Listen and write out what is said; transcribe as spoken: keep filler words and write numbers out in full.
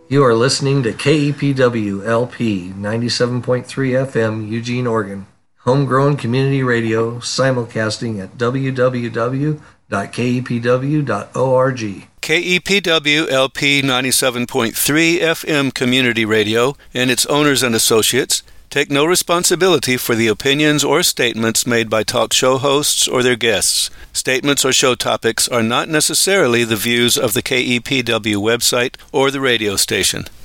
You are listening to K E P W L P ninety-seven point three F M, Eugene, Oregon. Homegrown community radio, simulcasting at w w w dot k e p w dot org. K E P W L P ninety-seven point three F M Community Radio and its owners and associates take no responsibility for the opinions or statements made by talk show hosts or their guests. Statements or show topics are not necessarily the views of the K E P W website or the radio station.